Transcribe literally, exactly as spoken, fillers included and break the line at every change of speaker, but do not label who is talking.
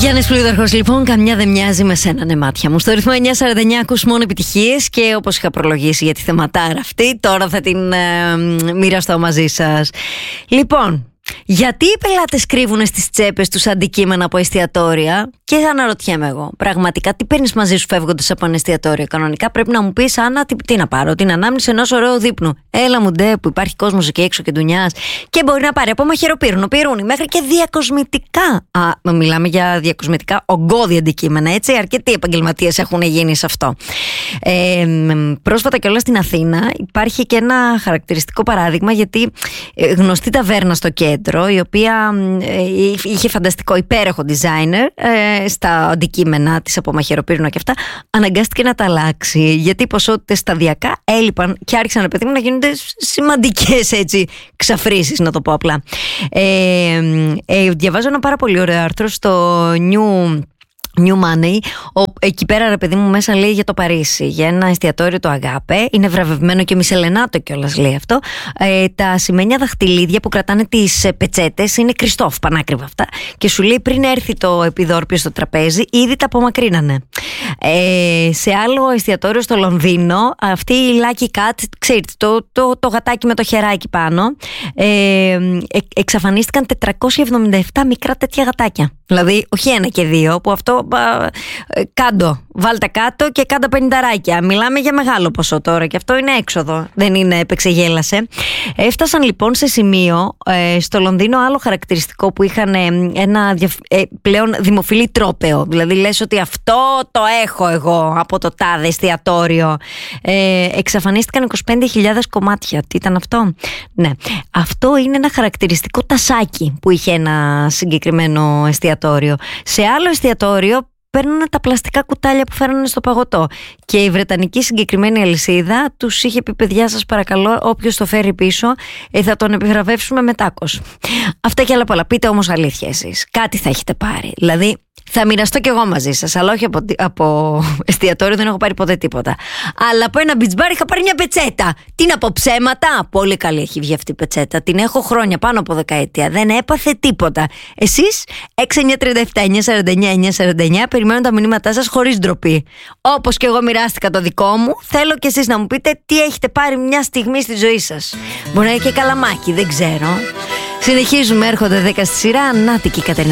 Γιάννης Πλούταρχος, λοιπόν, καμιά δεν μοιάζει με σένα, ναι, μάτια μου. Στο ρυθμό εννιά σαράντα εννιά ακούς μόνο επιτυχίες και όπως είχα προλογίσει για τη θεματάρα αυτή, τώρα θα την ε, μοιραστώ μαζί σας. Λοιπόν, γιατί οι πελάτες κρύβουν στις τσέπες τους αντικείμενα από εστιατόρια? Και αναρωτιέμαι εγώ, πραγματικά τι παίρνεις μαζί σου φεύγοντας από ένα εστιατόριο? Κανονικά πρέπει να μου πεις, Άννα, τι, τι να πάρω, την ανάμνηση ενός ωραίου δείπνου. Έλα μου ντε, που υπάρχει κόσμος εκεί έξω και ντουνιάς. Και μπορεί να πάρει από μαχαιροπύρνο, πυρούνι, μέχρι και διακοσμητικά. Α, μιλάμε για διακοσμητικά ογκώδη αντικείμενα, έτσι. Αρκετοί επαγγελματίες έχουν γίνει σε αυτό. Ε, πρόσφατα κιόλας στην Αθήνα υπάρχει και ένα χαρακτηριστικό παράδειγμα, γιατί γνωστή ταβέρνα στο κέντρο, η οποία είχε φανταστικό υπέροχο designer ε, στα αντικείμενα της από μαχαιροπύρνο και αυτά, αναγκάστηκε να τα αλλάξει, γιατί οι ποσότητες σταδιακά έλειπαν και άρχισαν, παιδί μου, να γίνονται σημαντικές, έτσι, ξαφρήσεις, να το πω απλά. Ε, ε, διαβάζω ένα πάρα πολύ ωραίο άρθρο στο New New Money, ο, εκεί πέρα, ρε παιδί μου, μέσα λέει για το Παρίσι, για ένα εστιατόριο, το Αγάπε. Είναι βραβευμένο και μισελενάτο κιόλας, λέει αυτό. Ε, τα σημαίνια δαχτυλίδια που κρατάνε τις πετσέτες είναι Κριστόφ, πανάκριβα αυτά. Και σου λέει, πριν έρθει το επιδόρπιο στο τραπέζι, ήδη τα απομακρύνανε. Ε, σε άλλο εστιατόριο στο Λονδίνο, αυτή η Lucky Cat, ξέρετε, το, το, το γατάκι με το χεράκι πάνω, ε, ε, εξαφανίστηκαν τετρακόσια εβδομήντα επτά μικρά τέτοια γατάκια. Δηλαδή, όχι ένα και δύο, που αυτό α, κάντο, βάλτε κάτω και κάντα πενηνταράκια. Μιλάμε για μεγάλο ποσό τώρα και αυτό είναι έξοδο, δεν είναι επεξεγέλασε. Έφτασαν λοιπόν σε σημείο ε, στο Λονδίνο, άλλο χαρακτηριστικό που είχαν ε, ένα ε, πλέον δημοφιλή τρόπαιο. Δηλαδή λες ότι αυτό το έχω εγώ από το τάδε εστιατόριο. Ε, εξαφανίστηκαν είκοσι πέντε χιλιάδες κομμάτια. Τι ήταν αυτό? Ναι, αυτό είναι ένα χαρακτηριστικό τασάκι που είχε ένα συγκεκριμένο εστιατόριο. Σε άλλο εστιατόριο παίρνουν τα πλαστικά κουτάλια που φέρνουν στο παγωτό. Και η βρετανική συγκεκριμένη αλυσίδα τους είχε πει, παιδιά, σας παρακαλώ, όποιος το φέρει πίσω ε, θα τον επιβραβεύσουμε με τάκος. Αυτά και άλλα πολλά. Πείτε όμως αλήθεια εσείς. Κάτι θα έχετε πάρει. Δηλαδή, θα μοιραστώ κι εγώ μαζί σας, αλλά όχι από, από εστιατόριο, δεν έχω πάρει ποτέ τίποτα. Αλλά από ένα beach bar είχα πάρει μια πετσέτα. Τι να πω, ψέματα? Πολύ καλή έχει βγει αυτή η πετσέτα. Την έχω χρόνια, πάνω από δεκαετία. Δεν έπαθε τίποτα. Εσείς, έξι εννιά τρία επτά εννιά σαράντα εννιά εννιά σαράντα εννιά, περιμένω τα μηνύματά σας χωρίς ντροπή. Όπως και εγώ μοιράστηκα το δικό μου, θέλω κι εσείς να μου πείτε τι έχετε πάρει μια στιγμή στη ζωή σας. Μπορεί να είναι και καλαμάκι, δεν ξέρω. Συνεχίζουμε, έρχονται δέκα στη σειρά. Νάτι και η Κατερίνα.